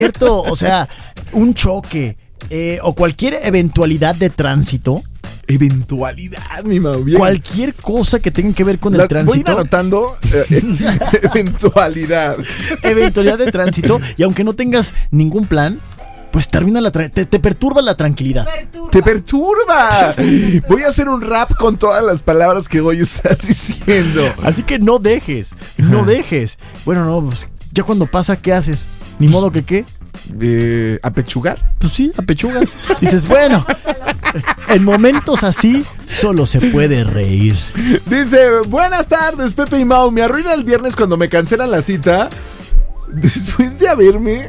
cierto, o sea, un choque o cualquier eventualidad de tránsito. Eventualidad, mi Mau. Bien. Cualquier cosa que tenga que ver con el tránsito. Voy a ir anotando eventualidad. Eventualidad de tránsito. Y aunque no tengas ningún plan, pues te arruina te perturba la tranquilidad. ¡Te perturba! Voy a hacer un rap con todas las palabras que hoy estás diciendo. Así que no dejes. Bueno, no, pues, ya cuando pasa, ¿qué haces? Ni modo que qué. ¿Apechugar? Pues sí, apechugas. Dices, bueno, en momentos así solo se puede reír. Dice, buenas tardes, Pepe y Mau. Me arruina el viernes cuando me cancelan la cita después de haberme...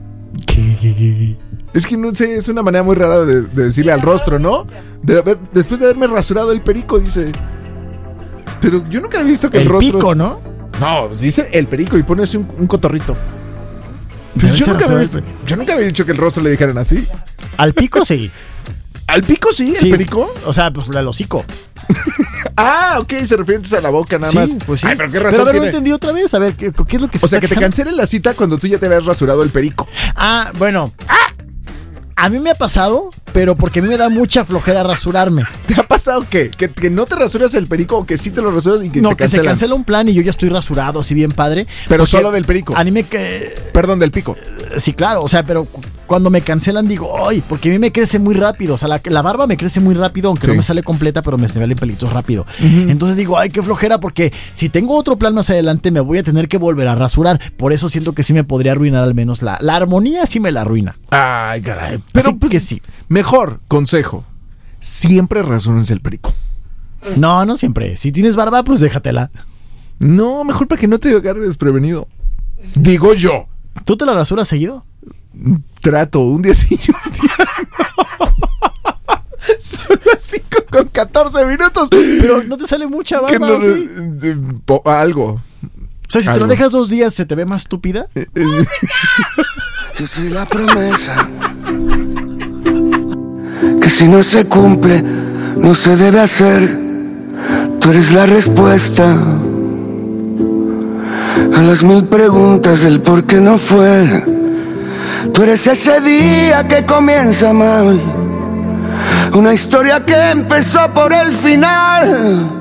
¿Qué? Es que no sé, es una manera muy rara de decirle al rostro, ¿no? Después de haberme rasurado el perico, dice. Pero yo nunca he visto que el rostro... El pico, ¿no? No, dice el perico y pone así un cotorrito. Pero yo nunca había dicho que el rostro le dijeran así. Al pico sí. ¿Al pico sí? ¿El perico? O sea, pues el hocico. Ah, ok, se refiere a la boca nada más. Pues sí. Ay, pero qué razón pero tiene. no entendí otra vez. A ver, ¿qué es lo que se O sea, está que te quejando? cancelen la cita cuando tú ya te habías rasurado el perico. Ah, bueno. A mí me ha pasado, pero porque a mí me da mucha flojera rasurarme. ¿Te ha pasado qué? ¿Que no te rasuras el perico o que sí te lo rasuras y que no, te que se cancelan? cancela un plan y yo ya estoy rasurado, así bien padre. Pero solo del perico. Anime Perdón, del pico. Sí, claro, o sea, pero cuando me cancelan digo, ¡ay! Porque a mí me crece muy rápido. O sea, la barba me crece muy rápido, aunque no me sale completa, pero me salen pelitos rápido. Entonces digo, ¡ay, qué flojera! Porque si tengo otro plan más adelante, me voy a tener que volver a rasurar. Por eso siento que sí me podría arruinar al menos la armonía, sí me la arruina. Ay, caray. Pero así que sí. Mejor consejo: siempre rasúrense el perico. No, no siempre. Si tienes barba, pues déjatela. No, mejor para que no te agarre desprevenido. Digo yo. ¿Tú te la rasuras seguido? Trato, un día sí y un día no. Son las 5:14 minutos. Pero no te sale mucha barba, no, ¿sí? Algo. O sea, si te lo dejas 2 días, ¿se te ve más estúpida? Yo soy la promesa que si no se cumple, no se debe hacer. Tú eres la respuesta a las 1000 preguntas del por qué no fue. Tú eres ese día que comienza mal, una historia que empezó por el final.